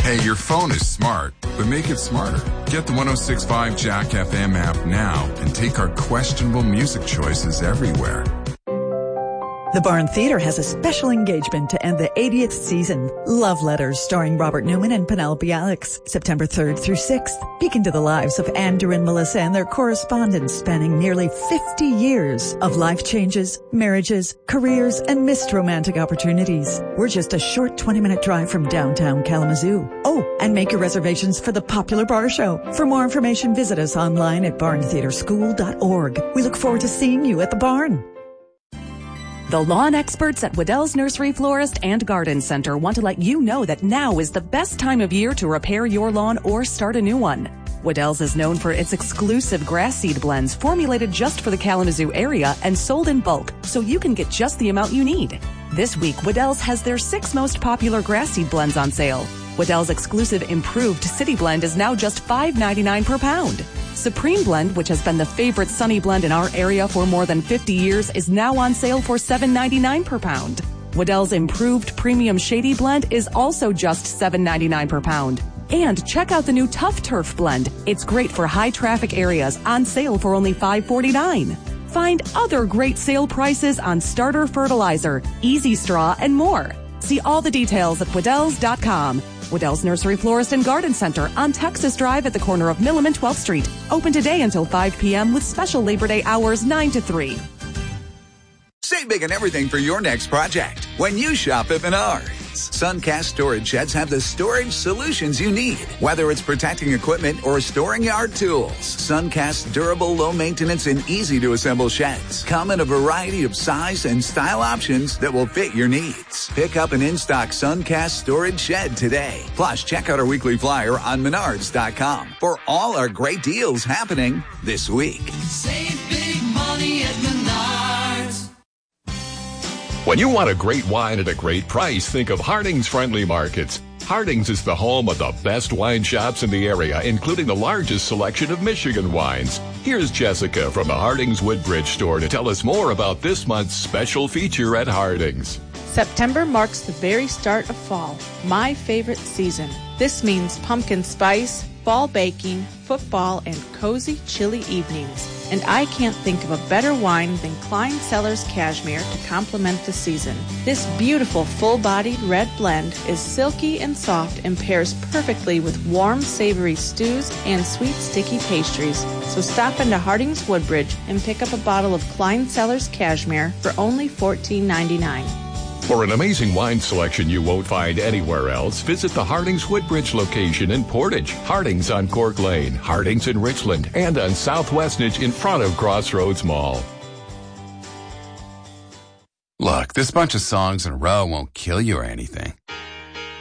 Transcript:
Hey, your phone is smart, but make it smarter. Get the 106.5 Jack FM app now and take our questionable music choices everywhere. The Barn Theatre has a special engagement to end the 80th season. Love Letters, starring Robert Newman and Penelope Alex. September 3rd through 6th. Peek into the lives of Andrew and Melissa and their correspondence spanning nearly 50 years of life changes, marriages, careers, and missed romantic opportunities. We're just a short 20-minute drive from downtown Kalamazoo. Oh, and make your reservations for the popular bar show. For more information, visit us online at barntheatreschool.org. We look forward to seeing you at the barn. The lawn experts at Waddell's Nursery Florist and Garden Center want to let you know that now is the best time of year to repair your lawn or start a new one. Waddell's is known for its exclusive grass seed blends formulated just for the Kalamazoo area and sold in bulk, so you can get just the amount you need. This week, Waddell's has their 6 most popular grass seed blends on sale. Waddell's exclusive Improved City Blend is now just $5.99 per pound. Supreme Blend, which has been the favorite sunny blend in our area for more than 50 years, is now on sale for $7.99 per pound. Waddell's Improved Premium Shady Blend is also just $7.99 per pound. And check out the new Tough Turf Blend. It's great for high traffic areas, on sale for only $5.49. Find other great sale prices on starter fertilizer, Easy Straw, and more. See all the details at Waddells.com. Waddell's Nursery Florist and Garden Center on Texas Drive at the corner of Milam and 12th Street. Open today until 5 p.m. with special Labor Day hours 9 to 3. Save big on everything for your next project when you shop at Menards. Suncast storage sheds have the storage solutions you need, whether it's protecting equipment or storing yard tools. Suncast durable, low maintenance, and easy to assemble sheds come in a variety of size and style options that will fit your needs. Pick up an in-stock Suncast storage shed today. Plus, check out our weekly flyer on Menards.com for all our great deals happening this week. Save big money at Menards. When you want a great wine at a great price, think of Harding's Friendly Markets. Harding's is the home of the best wine shops in the area, including the largest selection of Michigan wines. Here's Jessica from the Harding's Woodbridge store to tell us more about this month's special feature at Harding's. September marks the very start of fall, my favorite season. This means pumpkin spice, fall baking, football, and cozy, chilly evenings. And I can't think of a better wine than Klein Cellars Cashmere to complement the season. This beautiful, full-bodied red blend is silky and soft and pairs perfectly with warm, savory stews and sweet, sticky pastries. So stop into Harding's Woodbridge and pick up a bottle of Klein Cellars Cashmere for only $14.99. For an amazing wine selection you won't find anywhere else, visit the Harding's Woodbridge location in Portage, Harding's on Cork Lane, Harding's in Richland, and on South Westnedge in front of Crossroads Mall. Look, this bunch of songs in a row won't kill you or anything.